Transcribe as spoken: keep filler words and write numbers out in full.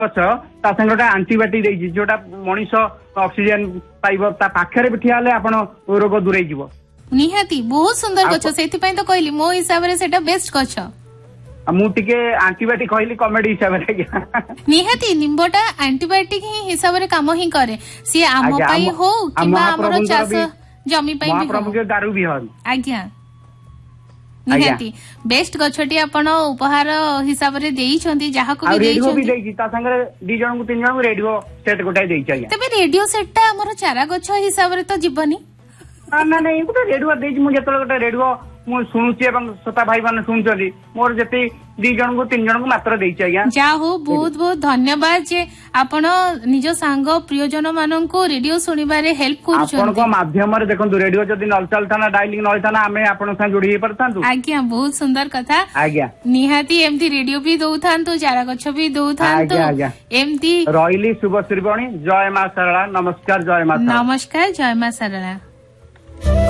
गछ ता संगे गोटे आंटीबायोटिक देइछि जोटा मनीष ऑक्सीजन पाइबो ता पाखरे भी ठिया ले आपण रोग दूरै जीवो निहाती बहुत सुंदर गछ सेति पई तो कहली मो हिसाब रे सेटा बेस्ट गछ मु टिके एंटीबायोटिक कहली कॉमेडी हिसाब रे निहाती निम्बटा एंटीबायोटिक ही हिसाब रे काम ही करे सी आम पई हो किबा हमरो चाष जमी पई भी प्रभु के दारू भी हन आज्ञा निहाती बेस्ट गछटी आपण उपहार हिसाब रे देई छंती जाहा को भी देई छंती रेडियो भी देई ता संगे दि जण को तीन जण को रेडियो सेट गोटाई देई छै तबे रेडियो सेटटा हमरो चारा गछ हिसाब रे तो जीवनी ना ना एगुटा रेडियो देई मु जतल गोटा रेडियो मु सुनुची एवं श्रोता भाई माने सुनचली मोर जते दि जण को तीन जण को मात्र देई छै आज्ञा जा हो बहुत बहुत धन्यवाद जे आपण निज सांग प्रियजन मानन को रेडियो सुनिबारे हेल्प करू छन आपण को माध्यम रे देखन रेडियो जदी नल चलता ना डायलिंग नल था ना हमें आपण सा जोड़ी परतांतु आज्ञा बहुत सुंदर कथा आज्ञा निहाती एमती रेडियो भी दउथांतु चारा गछ भी दउथांतु एमती रइली शुभ श्रीवाणी जय मां सरला नमस्कार जय मां नमस्कार जय मां सरला।